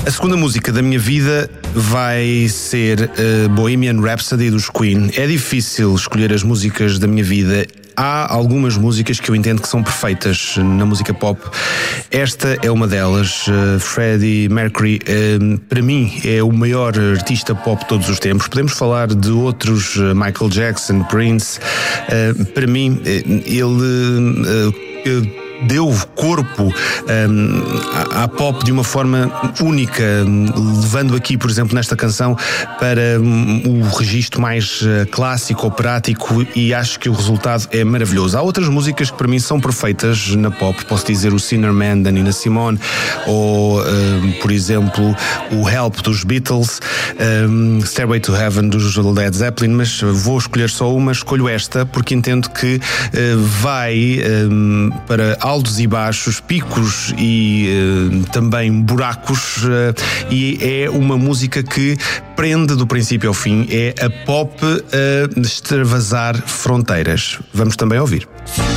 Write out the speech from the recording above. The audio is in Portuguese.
A segunda música da minha vida vai ser Bohemian Rhapsody dos Queen. É difícil escolher as músicas da minha vida. Há algumas músicas que eu entendo que são perfeitas na música pop. Esta é uma delas. Freddie Mercury, para mim, é o maior artista pop de todos os tempos. Podemos falar de outros, Michael Jackson, Prince. Para mim, ele deu corpo à pop de uma forma única, levando aqui, por exemplo, nesta canção para o registro mais clássico, operático, e acho que o resultado é maravilhoso. Há outras músicas que para mim são perfeitas na pop, posso dizer o Sinner Man da Nina Simone, ou por exemplo o Help dos Beatles, Stairway to Heaven dos Led Zeppelin, mas vou escolher só uma. Escolho esta porque entendo que vai para altos e baixos, picos e também buracos, e é uma música que prende do princípio ao fim. É a pop a extravasar fronteiras. Vamos também ouvir.